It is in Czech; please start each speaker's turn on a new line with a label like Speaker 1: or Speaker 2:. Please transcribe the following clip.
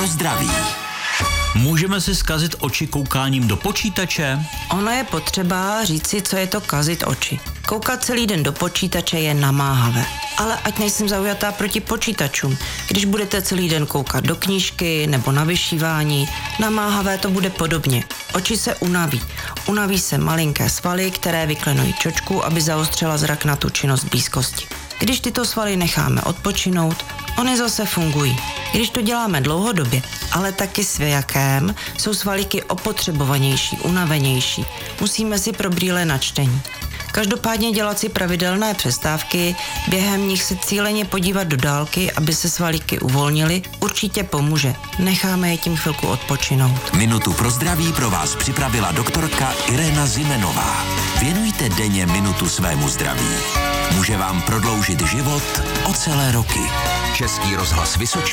Speaker 1: pro zdraví.
Speaker 2: Můžeme si zkazit oči koukáním do počítače?
Speaker 3: Ono je potřeba říci, co je to kazit oči. Koukat celý den do počítače je namáhavé. Ale ať nejsem zaujatá proti počítačům. Když budete celý den koukat do knížky nebo na vyšívání, namáhavé to bude podobně. Oči se unaví. Unaví se malinké svaly, které vyklenují čočku, aby zaostřila zrak na tu činnost blízkosti. Když tyto svaly necháme odpočinout, ony zase fungují. Když to děláme dlouhodobě, ale taky s věkem, jsou svalíky opotřebovanější, unavenější. Musíme si pro brýle na čtení. Každopádně dělat si pravidelné přestávky, během nich se cíleně podívat do dálky, aby se svalíky uvolnily, určitě pomůže. Necháme je tím chvilku odpočinout.
Speaker 1: Minutu pro zdraví pro vás připravila doktorka Irena Zimenová. Věnujte denně minutu svému zdraví. Může vám prodloužit život o celé roky. Český rozhlas Vysočina.